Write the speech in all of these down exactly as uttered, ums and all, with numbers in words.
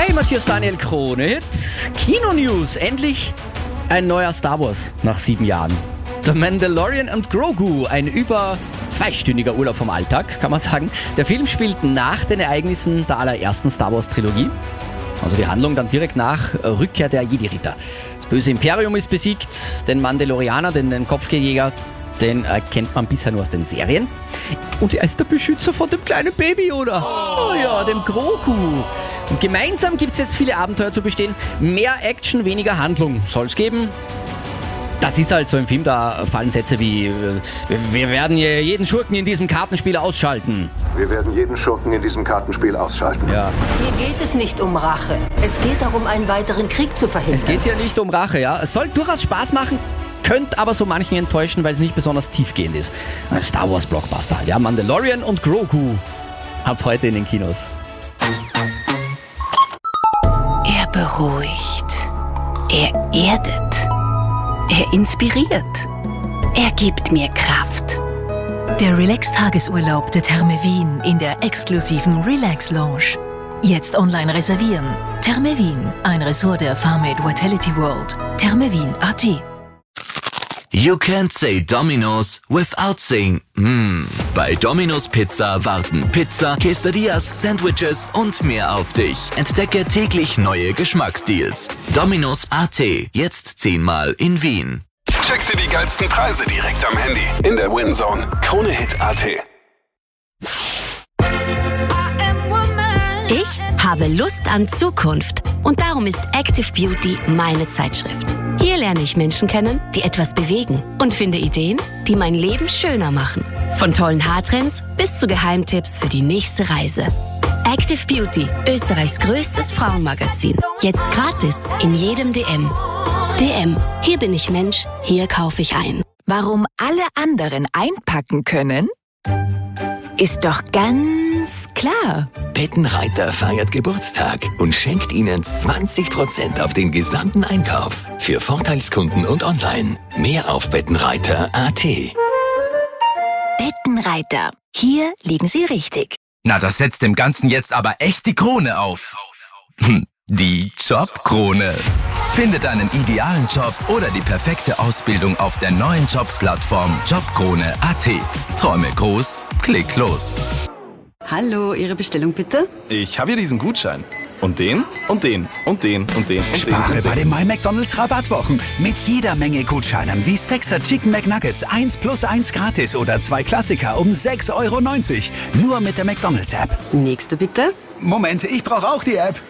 Hey, Matthias Daniel Krone. Kino-News. Endlich ein neuer Star Wars nach sieben Jahren. The Mandalorian und Grogu, ein über zweistündiger Urlaub vom Alltag, kann man sagen. Der Film spielt nach den Ereignissen der allerersten Star Wars Trilogie. Also die Handlung dann direkt nach Rückkehr der Jedi-Ritter. Das böse Imperium ist besiegt, den Mandalorianer, den, den Kopfgeldjäger, den äh, kennt man bisher nur aus den Serien. Und er ist der Beschützer von dem kleinen Baby, oder? Oh, oh ja, dem Grogu. Und gemeinsam gibt es jetzt viele Abenteuer zu bestehen. Mehr Action, weniger Handlung soll es geben. Das ist halt so im Film, da fallen Sätze wie äh, wir werden jeden Schurken in diesem Kartenspiel ausschalten. Wir werden jeden Schurken in diesem Kartenspiel ausschalten. Ja. Hier geht es nicht um Rache. Es geht darum, einen weiteren Krieg zu verhindern. Es geht hier nicht um Rache, ja. Es soll durchaus Spaß machen, könnte aber so manchen enttäuschen, weil es nicht besonders tiefgehend ist. Ein Star Wars Blockbuster halt, ja. Mandalorian und Grogu. Ab heute in den Kinos. Er beruhigt. Er erdet. Er inspiriert. Er gibt mir Kraft. Der Relax-Tagesurlaub der Therme Wien in der exklusiven Relax Lounge. Jetzt online reservieren. Therme Wien, ein Ressort der Farmate Vitality World. Therme Wien Punkt a t. You can't say Domino's without saying mmm. Bei Domino's Pizza warten Pizza, Quesadillas, Sandwiches und mehr auf dich. Entdecke täglich neue Geschmacksdeals. Domino's Punkt a t. Jetzt zehnmal in Wien. Check dir die geilsten Preise direkt am Handy. In der WinZone. Kronehit Punkt a t. Ich habe Lust an Zukunft und darum ist Active Beauty meine Zeitschrift. Hier lerne ich Menschen kennen, die etwas bewegen und finde Ideen, die mein Leben schöner machen. Von tollen Haartrends bis zu Geheimtipps für die nächste Reise. Active Beauty, Österreichs größtes Frauenmagazin. Jetzt gratis in jedem D M. D M, hier bin ich Mensch, hier kaufe ich ein. Warum alle anderen einpacken können? Ist doch ganz klar. Bettenreiter feiert Geburtstag und schenkt Ihnen zwanzig Prozent auf den gesamten Einkauf. Für Vorteilskunden und online. Mehr auf bettenreiter Punkt a t. Bettenreiter. Hier liegen Sie richtig. Na, das setzt dem Ganzen jetzt aber echt die Krone auf. Die Jobkrone. Finde deinen idealen Job oder die perfekte Ausbildung auf der neuen Jobplattform jobkrone Punkt a t. Träume groß, klick los. Hallo, Ihre Bestellung bitte? Ich habe hier diesen Gutschein. Und den, und den, und den, und den, und Spare den. Und bei den My McDonald's Rabattwochen mit jeder Menge Gutscheinen wie Sechser Chicken McNuggets eins plus eins gratis oder zwei Klassiker um sechs Euro neunzig. Nur mit der McDonald's App. Nächste bitte. Moment, ich brauche auch die App.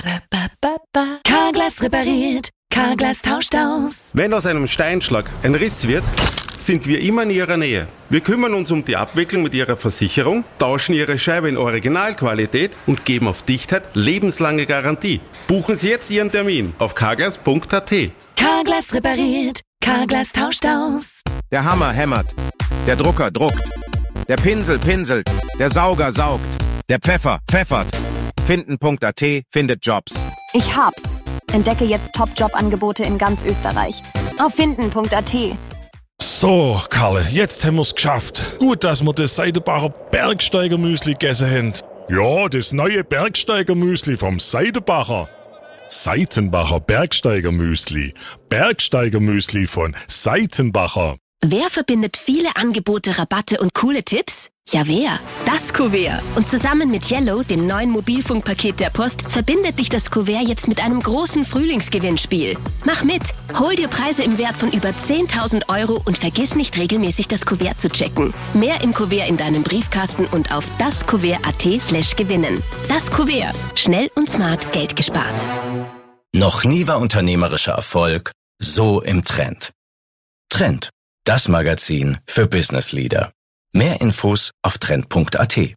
Carglass repariert, Carglass tauscht aus. Wenn aus einem Steinschlag ein Riss wird, sind wir immer in Ihrer Nähe. Wir kümmern uns um die Abwicklung mit Ihrer Versicherung, tauschen Ihre Scheibe in Originalqualität und geben auf Dichtheit lebenslange Garantie. Buchen Sie jetzt Ihren Termin auf carglass Punkt a t. Carglass repariert, Carglass tauscht aus. Der Hammer hämmert, der Drucker druckt, der Pinsel pinselt, der Sauger saugt, der Pfeffer pfeffert. Finden Punkt a t findet Jobs. Ich hab's. Entdecke jetzt Top-Job-Angebote in ganz Österreich. Auf finden Punkt a t. So, Kalle, jetzt haben wir's geschafft. Gut, dass wir das Seidenbacher Bergsteiger-Müsli gegessen haben. Ja, das neue Bergsteiger-Müsli vom Seidenbacher. Seitenbacher Bergsteiger-Müsli. Bergsteiger-Müsli von Seitenbacher. Wer verbindet viele Angebote, Rabatte und coole Tipps? Ja, wer? Das Kuvert. Und zusammen mit Yellow, dem neuen Mobilfunkpaket der Post, verbindet dich das Kuvert jetzt mit einem großen Frühlingsgewinnspiel. Mach mit! Hol dir Preise im Wert von über zehntausend Euro und vergiss nicht regelmäßig das Kuvert zu checken. Mehr im Kuvert in deinem Briefkasten und auf daskuvert Punkt a t slash gewinnen. Das Kuvert. Schnell und smart Geld gespart. Noch nie war unternehmerischer Erfolg so im Trend. Trend, das Magazin für Business Leader. Mehr Infos auf trend Punkt a t.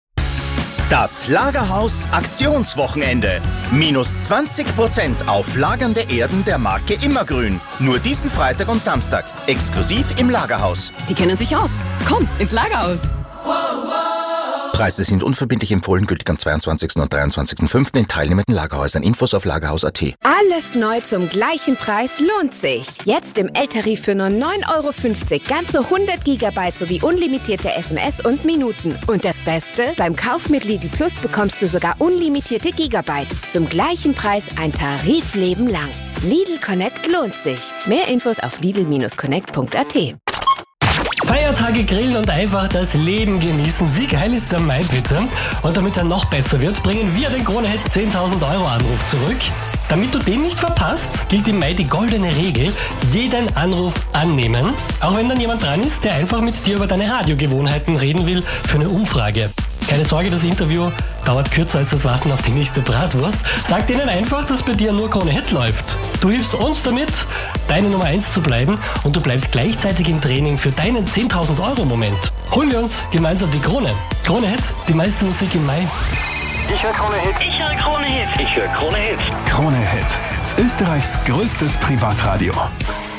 Das Lagerhaus Aktionswochenende. Minus zwanzig Prozent auf lagernde Erden der Marke Immergrün. Nur diesen Freitag und Samstag. Exklusiv im Lagerhaus. Die kennen sich aus. Komm, ins Lagerhaus. Preise sind unverbindlich empfohlen, gültig am zweiundzwanzigsten und dreiundzwanzigsten fünften in teilnehmenden Lagerhäusern. Infos auf lagerhaus punkt at. Alles neu zum gleichen Preis lohnt sich. Jetzt im L-Tarif für nur neun Euro fünfzig. Ganze hundert Gigabyte sowie unlimitierte S M S und Minuten. Und das Beste? Beim Kauf mit Lidl Plus bekommst du sogar unlimitierte Gigabyte. Zum gleichen Preis ein Tarifleben lang. Lidl Connect lohnt sich. Mehr Infos auf lidl Bindestrich connect punkt at. Feiertage grillen und einfach das Leben genießen. Wie geil ist der Mai bitte? Und damit er noch besser wird, bringen wir den Krone-Hit zehntausend Euro Anruf zurück. Damit du den nicht verpasst, gilt im Mai die goldene Regel: jeden Anruf annehmen. Auch wenn dann jemand dran ist, der einfach mit dir über deine Radiogewohnheiten reden will für eine Umfrage. Keine Sorge, das Interview dauert kürzer als das Warten auf die nächste Bratwurst. Sag denen einfach, dass bei dir nur Krone-Hit läuft. Du hilfst uns damit, deine Nummer eins zu bleiben, und du bleibst gleichzeitig im Training für deinen zehntausend Euro Moment. Holen wir uns gemeinsam die Krone. Krone-Hit, die meiste Musik im Mai. Ich höre Krone-Hit. Ich höre Krone-Hit. Ich höre Krone-Hit. Krone-Hit. Österreichs größtes Privatradio.